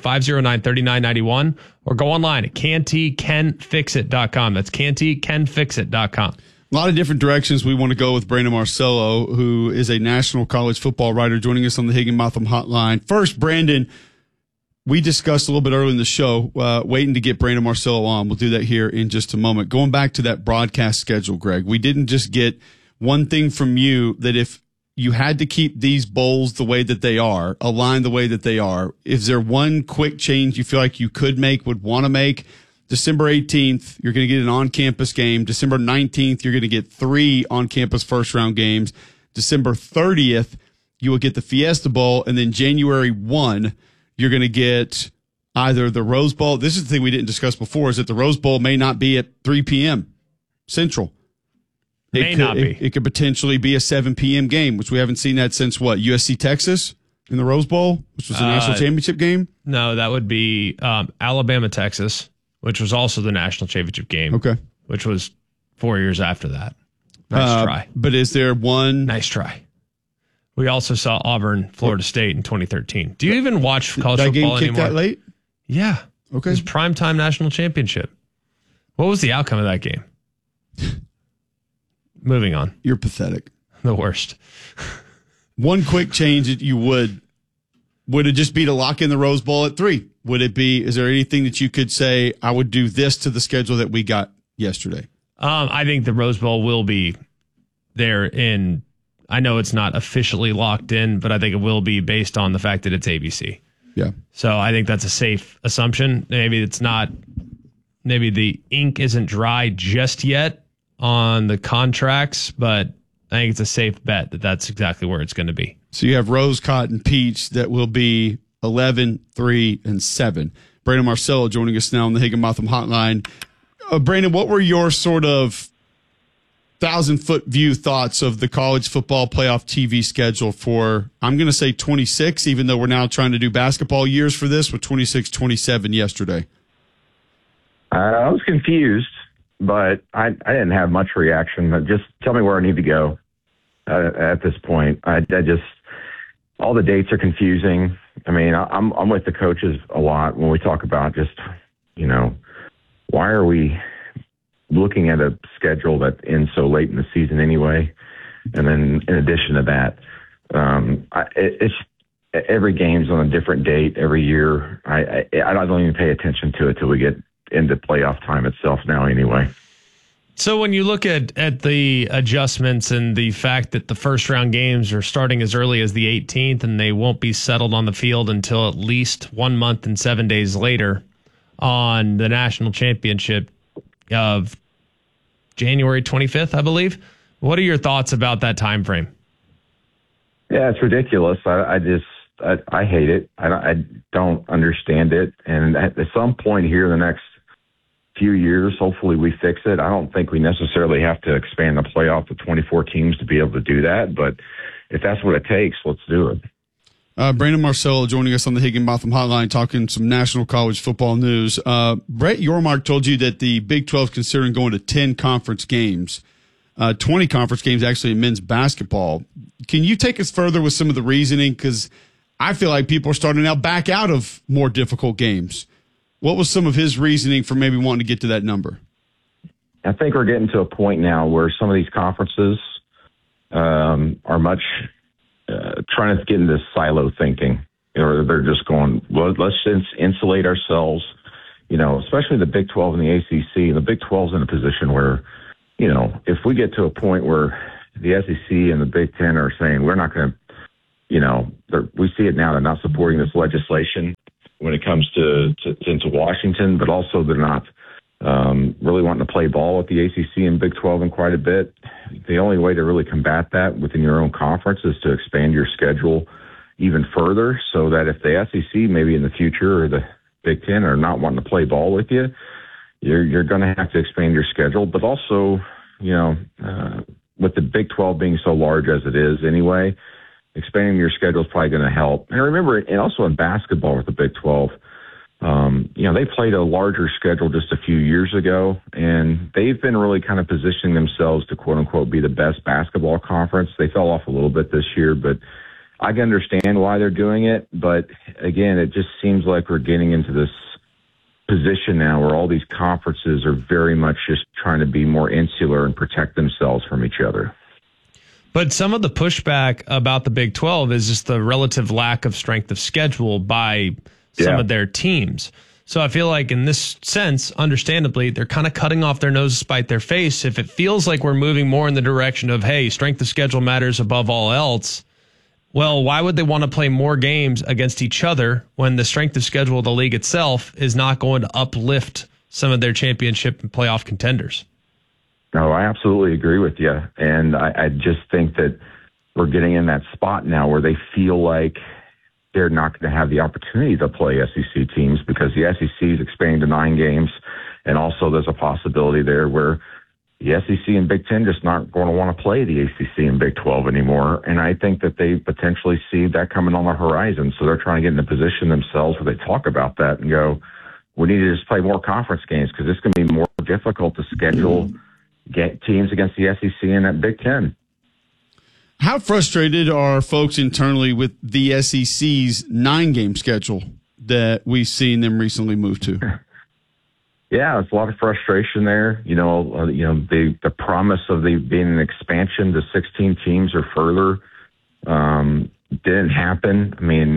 205-509-3991 or go online at cantycanfixit.com. That's cantycanfixit.com. A lot of different directions we want to go with Brandon Marcello, who is a national college football writer, joining us on the Higginbotham Hotline. First, Brandon, we discussed a little bit earlier in the show, waiting to get Brandon Marcello on. We'll do that here in just a moment. Going back to that broadcast schedule, Greg, we didn't just get one thing from you, that if you had to keep these bowls the way that they are, aligned the way that they are, is there one quick change you feel like you could make, would want to make? December 18th, you're going to get an on-campus game. December 19th, you're going to get 3 on-campus first-round games. December 30th, you will get the Fiesta Bowl. And then January 1, you're going to get either the Rose Bowl. This is the thing we didn't discuss before, is that the Rose Bowl may not be at 3 p.m. Central. It could potentially be a 7 p.m. game, which we haven't seen that since, what, USC Texas in the Rose Bowl, which was the national championship game? No, that would be Alabama, Texas, which was also the national championship game. Okay. Which was 4 years after that. Nice try. But is there one? Nice try. We also saw Auburn, Florida State in 2013. Do you even watch college that football game anymore? That late? Yeah. Okay. It was primetime national championship. What was the outcome of that game? Moving on. You're pathetic. The worst. One quick change that you would it just be to lock in the Rose Bowl at 3? Would it be, is there anything that you could say, I would do this to the schedule that we got yesterday? I think the Rose Bowl will be there in, I know it's not officially locked in, but I think it will be based on the fact that it's ABC. Yeah. So I think that's a safe assumption. Maybe it's not, maybe the ink isn't dry just yet on the contracts, but I think it's a safe bet that that's exactly where it's going to be. So you have Rose, Cotton, Peach that will be 11, 3, and 7. Brandon Marcello joining us now on the Higginbotham Hotline. Brandon, what were your sort of 1,000-foot view thoughts of the college football playoff TV schedule for, I'm going to say 26, even though we're now trying to do basketball years for this with 26, 27 yesterday? I was confused, but I didn't have much reaction. Just tell me where I need to go at this point. I just, all the dates are confusing. I mean, I'm with the coaches a lot when we talk about just, why are we looking at a schedule that ends so late in the season anyway? And then in addition to that, it's every game's on a different date every year. I don't even pay attention to it till we get into playoff time itself now anyway. So when you look at the adjustments and the fact that the first round games are starting as early as the 18th and they won't be settled on the field until at least 1 month and 7 days later on the national championship of January 25th, I believe. What are your thoughts about that time frame? Yeah, it's ridiculous. I hate it. I don't understand it. And at some point here in the next few years, hopefully we fix it. I don't think we necessarily have to expand the playoff to 24 teams to be able to do that. But if that's what it takes, let's do it. Brandon Marcello joining us on the Higginbotham Hotline talking some national college football news. Brett Yormark told you that the Big 12 is considering going to 10 conference games, 20 conference games actually in men's basketball. Can you take us further with some of the reasoning? Because I feel like people are starting to now back out of more difficult games. What was some of his reasoning for maybe wanting to get to that number? I think we're getting to a point now where some of these conferences are much trying to get into silo thinking. Or they're just going, well, let's insulate ourselves, especially the Big 12 and the ACC. The Big 12 is in a position where, if we get to a point where the SEC and the Big 10 are saying we're not going to, we see it now, they're not supporting this legislation when it comes to Washington, but also they're not really wanting to play ball with the ACC and Big 12 in quite a bit. The only way to really combat that within your own conference is to expand your schedule even further so that if the SEC maybe in the future or the Big 10 are not wanting to play ball with you, you're going to have to expand your schedule. But also, with the Big 12 being so large as it is anyway, expanding your schedule is probably going to help. And remember, and also in basketball with the Big 12, they played a larger schedule just a few years ago, and they've been really kind of positioning themselves to, quote unquote, be the best basketball conference. They fell off a little bit this year, but I can understand why they're doing it. But again, it just seems like we're getting into this position now where all these conferences are very much just trying to be more insular and protect themselves from each other. But some of the pushback about the Big 12 is just the relative lack of strength of schedule by some of their teams. So I feel like in this sense, understandably, they're kind of cutting off their nose to spite their face. If it feels like we're moving more in the direction of, hey, strength of schedule matters above all else, well, why would they want to play more games against each other when the strength of schedule of the league itself is not going to uplift some of their championship and playoff contenders? No, I absolutely agree with you. And I just think that we're getting in that spot now where they feel like they're not going to have the opportunity to play SEC teams because the SEC is expanding to 9 games. And also there's a possibility there where the SEC and Big 10 just not going to want to play the ACC and Big 12 anymore. And I think that they potentially see that coming on the horizon. So they're trying to get in a position themselves where they talk about that and go, we need to just play more conference games because it's going to be more difficult to schedule teams against the SEC and that Big 10. How frustrated are folks internally with the SEC's 9-game schedule that we've seen them recently move to? Yeah, it's a lot of frustration there. The promise of being an expansion to 16 teams or further didn't happen.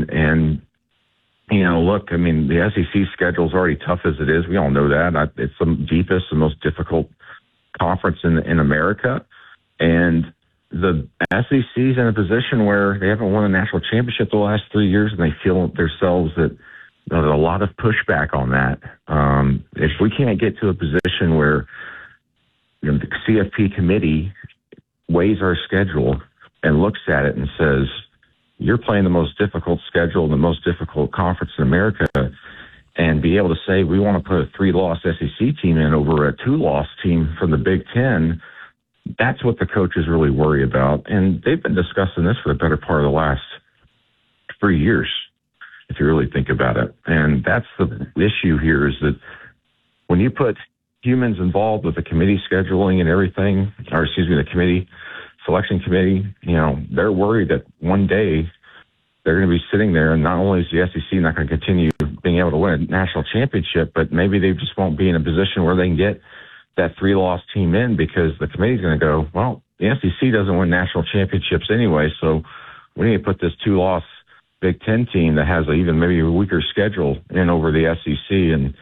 The SEC schedule is already tough as it is. We all know that. It's the deepest and most difficult conference in America. And the SEC is in a position where they haven't won a national championship the last 3 years, and they feel themselves that there's a lot of pushback on that. If we can't get to a position where the CFP committee weighs our schedule and looks at it and says, you're playing the most difficult schedule, the most difficult conference in America, and be able to say we want to put a 3-loss SEC team in over a 2-loss team from the Big Ten, that's what the coaches really worry about. And they've been discussing this for the better part of the last 3 years, if you really think about it. And that's the issue here, is that when you put humans involved with the committee scheduling and everything, the committee selection committee, they're worried that one day they're going to be sitting there, and not only is the SEC not going to continue being able to win a national championship, but maybe they just won't be in a position where they can get that 3-loss team in, because the committee's going to go, well, the SEC doesn't win national championships anyway, so we need to put this 2-loss Big Ten team that has even maybe a weaker schedule in over the SEC. And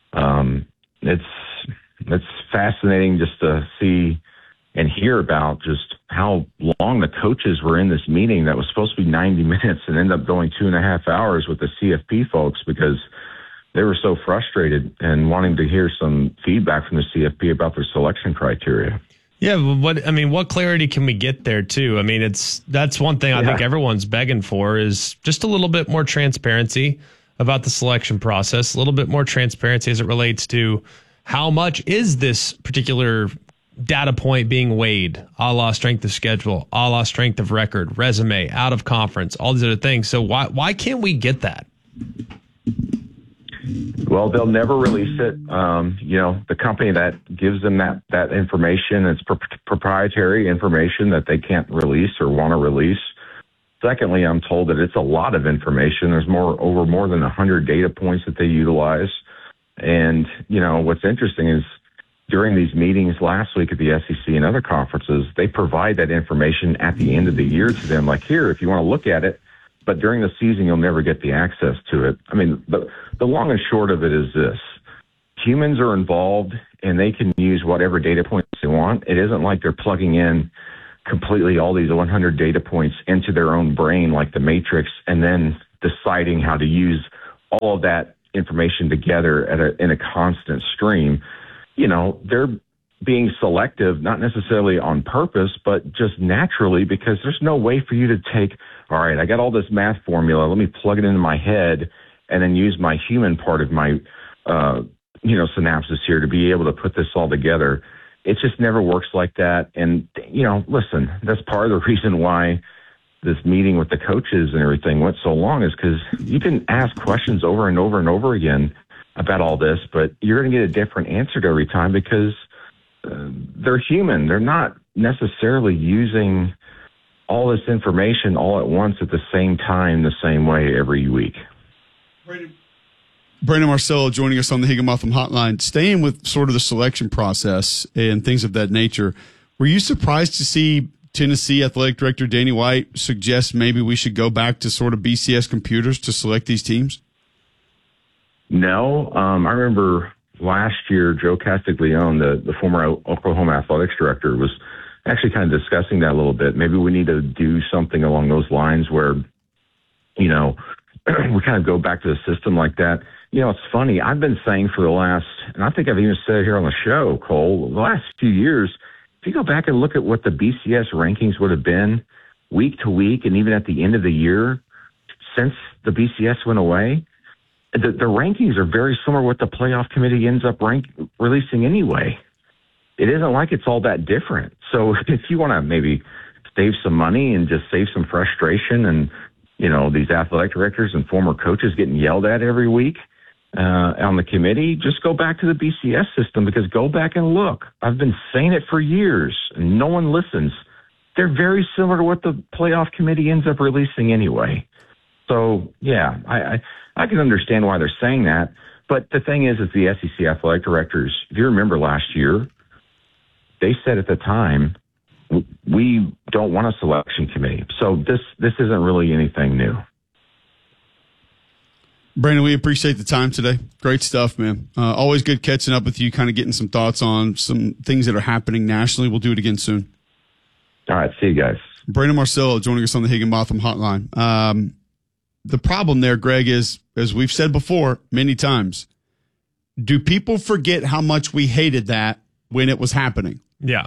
it's fascinating just to see and hear about just how long the coaches were in this meeting that was supposed to be 90 minutes and ended up going 2.5 hours with the CFP folks, because they were so frustrated and wanting to hear some feedback from the CFP about their selection criteria. Yeah, what clarity can we get there too? That's one thing I think everyone's begging for, is just a little bit more transparency about the selection process, a little bit more transparency as it relates to how much is this particular data point being weighed, a la strength of schedule, a la strength of record, resume, out of conference, all these other things. So why can't we get that? Well, they'll never release it. The company that gives them that information, it's proprietary information that they can't release or want to release. Secondly, I'm told that it's a lot of information. There's more than 100 data points that they utilize. And, what's interesting is during these meetings last week at the SEC and other conferences, they provide that information at the end of the year to them, like, here, if you want to look at it. But during the season, you'll never get the access to it. The long and short of it is this. Humans are involved, and they can use whatever data points they want. It isn't like they're plugging in completely all these 100 data points into their own brain like the Matrix and then deciding how to use all of that information together in a constant stream. They're being selective, not necessarily on purpose, but just naturally, because there's no way for you to take, all right, I got all this math formula, let me plug it into my head and then use my human part of my, synapses here to be able to put this all together. It just never works like that. And, listen, that's part of the reason why this meeting with the coaches and everything went so long, is because you can ask questions over and over and over again about all this, but you're going to get a different answer to every time, because they're human. They're not necessarily using all this information all at once at the same time, the same way every week. Brandon Marcello joining us on the Higginbotham Hotline. Staying with sort of the selection process and things of that nature, were you surprised to see Tennessee Athletic Director Danny White suggest maybe we should go back to sort of BCS computers to select these teams? No. I remember last year, Joe Castiglione, the former Oklahoma Athletics Director, was actually kind of discussing that a little bit. Maybe we need to do something along those lines where, we kind of go back to the system like that. It's funny. I've been saying for the last, and I think I've even said it here on the show, Cole, the last few years, if you go back and look at what the BCS rankings would have been week to week and even at the end of the year since the BCS went away, the rankings are very similar to what the playoff committee ends up releasing anyway. It isn't like it's all that different. So if you want to maybe save some money and just save some frustration and, these athletic directors and former coaches getting yelled at every week on the committee, just go back to the BCS system, because go back and look. I've been saying it for years and no one listens. they're very similar to what the playoff committee ends up releasing anyway. So, yeah, I can understand why they're saying that. But the thing is the SEC athletic directors, if you remember last year, they said at the time, we don't want a selection committee. So this isn't really anything new. Brandon, we appreciate the time today. Great stuff, man. Always good catching up with you, kind of getting some thoughts on some things that are happening nationally. We'll do it again soon. All right, see you guys. Brandon Marcello joining us on the Higginbotham Hotline. The problem there, Greg, is, as we've said before many times, do people forget how much we hated that when it was happening? Yeah.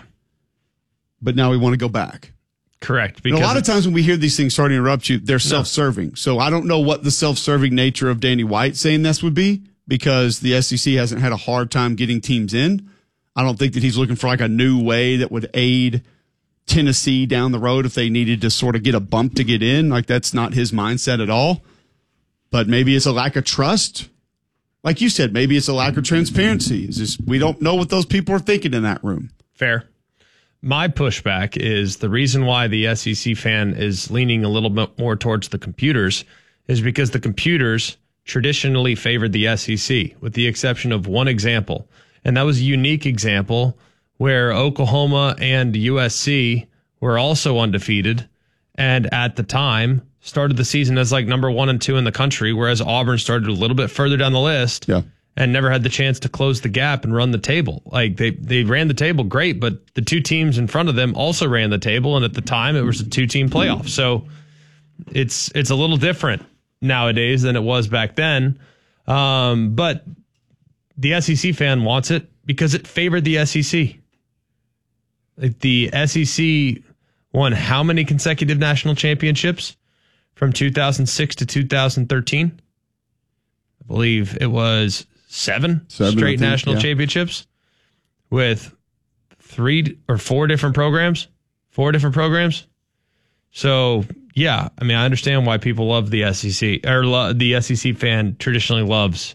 But now we want to go back. Correct. Because a lot of times when we hear these things, sorry to interrupt you, they're self-serving. So I don't know what the self-serving nature of Danny White saying this would be, because the SEC hasn't had a hard time getting teams in. I don't think that he's looking for like a new way that would aid Tennessee down the road if they needed to sort of get a bump to get in. Like, that's not his mindset at all. But maybe it's a lack of trust. Like you said, maybe it's a lack of transparency. It's just we don't know what those people are thinking in that room. Fair. My pushback is the reason why the SEC fan is leaning a little bit more towards the computers is because the computers traditionally favored the SEC, with the exception of one example. And that was a unique example where Oklahoma and USC were also undefeated, and at the time started the season as like number 1 and 2 in the country, whereas Auburn started a little bit further down the list and never had the chance to close the gap and run the table. Like they ran the table great, but the two teams in front of them also ran the table, and at the time it was a 2-team playoff. So it's a little different nowadays than it was back then. But the SEC fan wants it because it favored the SEC. Like, the SEC won how many consecutive national championships from 2006 to 2013? I believe it was seven straight national championships with 3 or 4 different programs. 4 different programs. So, yeah, I mean, I understand why people love the SEC, or the SEC fan traditionally loves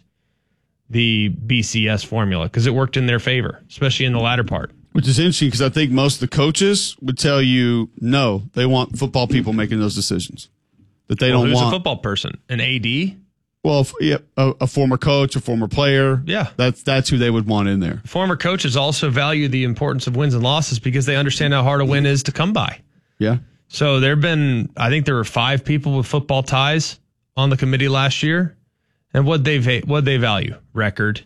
the BCS formula because it worked in their favor, especially in the latter part. Which is interesting because I think most of the coaches would tell you no, they want football people making those decisions. That they don't want a football person, an AD. Well, a former coach, a former player. Yeah, that's who they would want in there. Former coaches also value the importance of wins and losses because they understand how hard a win is to come by. Yeah. So I think there were 5 people with football ties on the committee last year, and what they value record.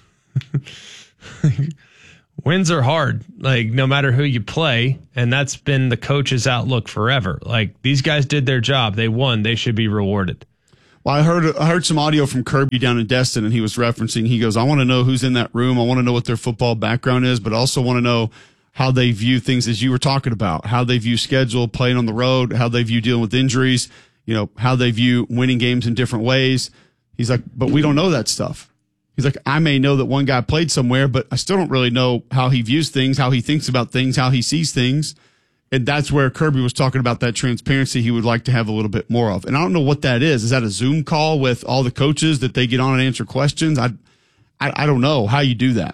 Wins are hard, like no matter who you play, and that's been the coach's outlook forever. Like, these guys did their job, they won, they should be rewarded. Well, I heard some audio from Kirby down in Destin, and he was referencing. He goes, "I want to know who's in that room. I want to know what their football background is, but I also want to know how they view things, as you were talking about, how they view schedule, playing on the road, how they view dealing with injuries, how they view winning games in different ways." He's like, "But we don't know that stuff." He's like, "I may know that one guy played somewhere, but I still don't really know how he views things, how he thinks about things, how he sees things." And that's where Kirby was talking about that transparency he would like to have a little bit more of. And I don't know what that is. Is that a Zoom call with all the coaches that they get on and answer questions? I don't know how you do that.